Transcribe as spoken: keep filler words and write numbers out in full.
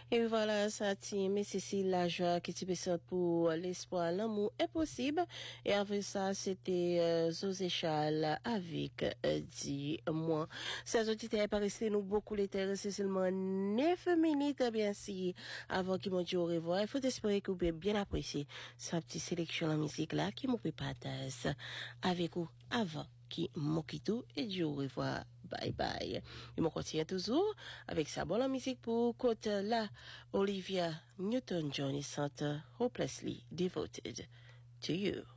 Et voilà, ça tient, mais Cécile la joie qui tu sens pour l'espoir, l'amour est possible. Et avec ça, c'était euh, Zosé Charles avec euh, dis-moi. Ces auditeurs par rester nous beaucoup les terres, c'est seulement neuf minutes, bien si avant qu'ils m'ont dit au revoir. Il faut espérer que vous pouvez bien apprécier sa petite sélection de musique là qui m'ont partage avec vous avant qui m'occupe et dit au revoir. Bye bye. Et m'en continue toujours avec sa bonne musique pour côte là. Olivia Newton-John is Hopelessly Devoted to You.